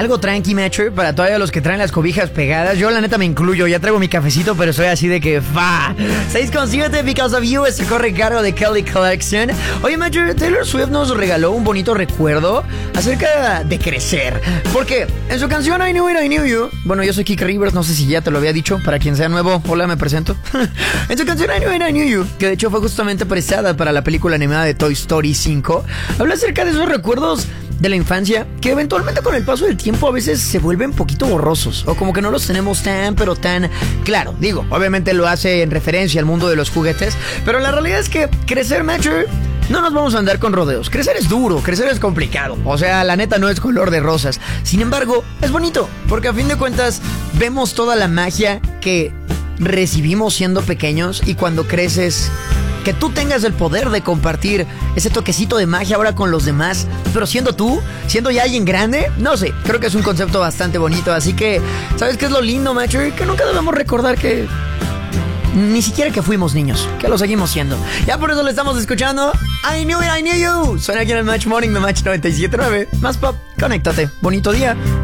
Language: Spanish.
algo tranqui, Matcher, para todavía los que traen las cobijas pegadas. Yo la neta me incluyo, ya traigo mi cafecito, pero soy así de que fa. 6.7 Because of You, este corre cargo de Kelly Clarkson. Oye, Matcher, Taylor Swift nos regaló un bonito recuerdo acerca de crecer, porque en su canción I Knew It, I Knew You, bueno, yo soy Kike Rivers, no sé si ya te lo había dicho, para quien sea nuevo, hola, me presento. En su canción I Knew It, I Knew You, que de hecho fue justamente prestada para la película animada de Toy Story 5, habla acerca de esos recuerdos de la infancia que eventualmente con el paso del tiempo a veces se vuelven un poquito borrosos, o como que no los tenemos tan claro. Digo, obviamente lo hace en referencia al mundo de los juguetes, pero la realidad es que crecer, Matcher, no nos vamos a andar con rodeos. Crecer es duro, crecer es complicado. O sea, la neta no es color de rosas. Sin embargo, es bonito, porque a fin de cuentas vemos toda la magia que recibimos siendo pequeños, y cuando creces, que tú tengas el poder de compartir ese toquecito de magia ahora con los demás, pero siendo tú, siendo ya alguien grande, no sé, creo que es un concepto bastante bonito. Así que, ¿sabes qué es lo lindo, Matcher? Que nunca debemos recordar que ni siquiera que fuimos niños, que lo seguimos siendo. Ya por eso le estamos escuchando I Knew It, I Knew You. Suena aquí en el Match Morning de Match 97.9. Más pop, conéctate. Bonito día.